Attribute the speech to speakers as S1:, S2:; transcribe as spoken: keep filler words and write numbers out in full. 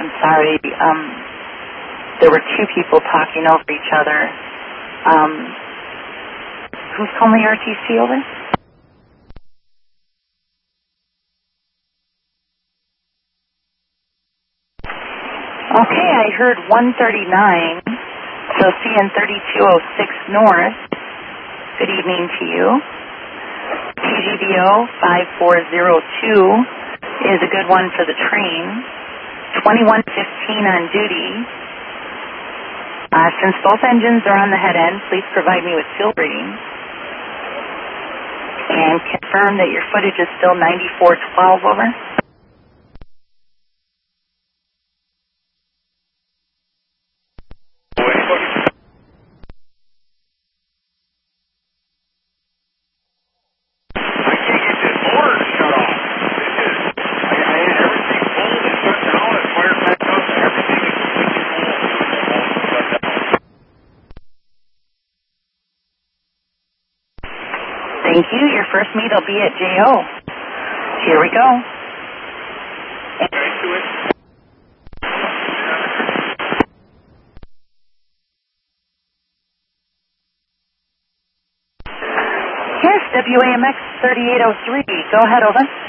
S1: I'm sorry. Um, there were two people talking over each other. Um, who's calling the R T C over? Okay, I heard one thirty-nine, so C N thirty-two oh six North. Good evening to you. T G B O five four zero two is a good one for the train. twenty-one fifteen on duty. Uh, since both engines are on the head end, please provide me with fuel readings. And confirm that your footage is still ninety-four twelve, over. Thank you. Your first meet will be at J O. Here we go. Yes, W A M X thirty-eight oh three. Go ahead, over.